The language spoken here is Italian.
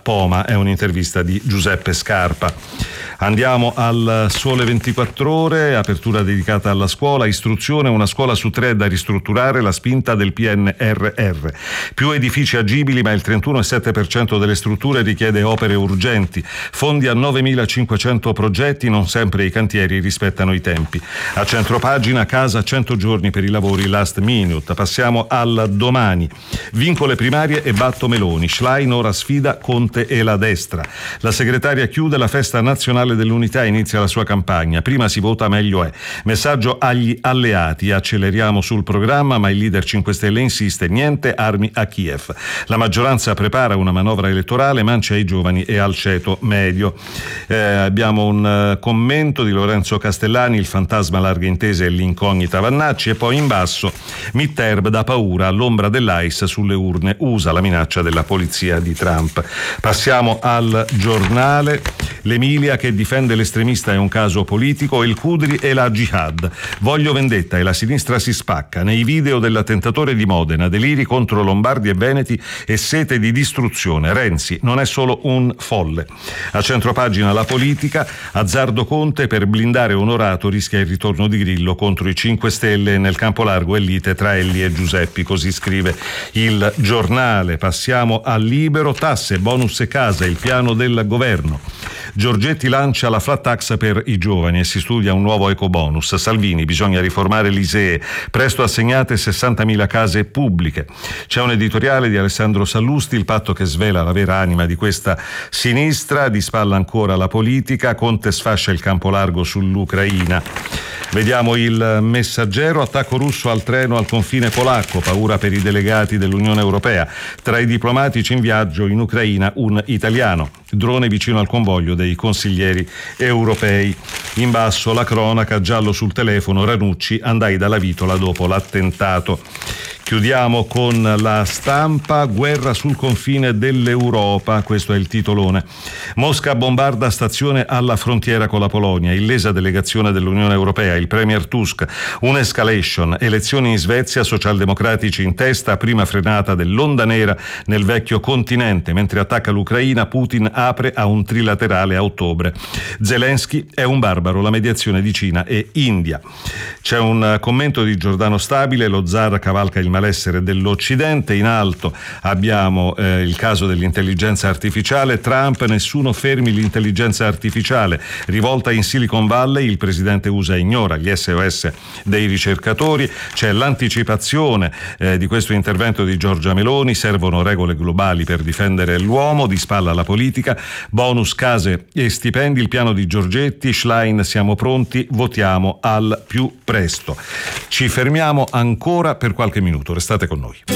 Poma, è un'intervista di Giuseppe Scarpa. Andiamo al Sole 24 Ore, apertura dedicata alla scuola, istruzione, una scuola su 3 da ristrutturare, la spinta del PNRR. Più edifici agibili, ma il 31,7% delle strutture richiede opere urgenti. Fondi a 9.500 progetti, non sempre i cantieri rispettano i tempi. A centropagina, casa 100 giorni per i lavori last minute. Passiamo al Domani. Vinco le primarie e batto Meloni. Schlein ora sfida Conte e la destra. La segretaria chiude la festa nazionale dell'unità, inizia la sua campagna. Prima si vota, meglio è. Messaggio agli alleati: acceleriamo sul programma, ma il leader 5 Stelle insiste: niente armi a Kiev. La maggioranza prepara una manovra elettorale, mancia ai giovani e al ceto medio. Abbiamo un commento di Lorenzo Castellani: il fantasma larghe intese e l'incognita Vannacci. E poi in basso, Mitterrand dà paura all'ombra dell'AIS sulle urne USA, la minaccia della polizia di Trump. Passiamo al Giornale. L'Emilia che difende l'estremista è un caso politico, il Cudri e la Jihad. Voglio vendetta e la sinistra si spacca. Nei video dell'attentatore di Modena, deliri contro lombardi e veneti e sete di distruzione. Renzi non è solo un folle. A centropagina la politica, azzardo Conte per blindare Onorato, rischia il ritorno di Grillo contro i 5 Stelle, nel campo largo e lite tra Elli e Giuseppi, così scrive il Giornale. Passiamo al Libero, tasse, bonus e casa, il piano del governo. Giorgetti lancia la flat tax per i giovani e si studia un nuovo ecobonus. Salvini: bisogna riformare l'ISEE, presto assegnate 60.000 case pubbliche. C'è un editoriale di Alessandro Sallusti, il patto che svela la vera anima di questa sinistra. Di spalla ancora la politica, Conte sfascia il campo largo sull'Ucraina. Vediamo il Messaggero, attacco russo al treno al confine polacco, paura per i delegati dell'Unione Europea. Tra i diplomatici in viaggio in Ucraina un italiano. Drone vicino al convoglio dei consiglieri europei. In basso la cronaca, giallo sul telefono, Ranucci: andai dalla Vitola dopo l'attentato. Chiudiamo con La Stampa, guerra sul confine dell'Europa, questo è il titolone. Mosca bombarda stazione alla frontiera con la Polonia, illesa delegazione dell'Unione Europea, il premier Tusk, un'escalation, elezioni in Svezia, socialdemocratici in testa, prima frenata dell'onda nera nel vecchio continente, mentre attacca l'Ucraina, Putin apre a un trilaterale a ottobre. Zelensky è un barbaro, la mediazione di Cina e India. C'è un commento di Giordano Stabile, lo zar cavalca il malessere dell'Occidente. In alto abbiamo il caso dell'intelligenza artificiale, Trump: nessuno fermi l'intelligenza artificiale, rivolta in Silicon Valley, il presidente USA ignora gli SOS dei ricercatori. C'è l'anticipazione di questo intervento di Giorgia Meloni: servono regole globali per difendere l'uomo. Di spalla la politica, bonus case e stipendi, il piano di Giorgetti, Schlein: siamo pronti, votiamo al più presto. Ci fermiamo ancora per qualche minuto, restate con noi.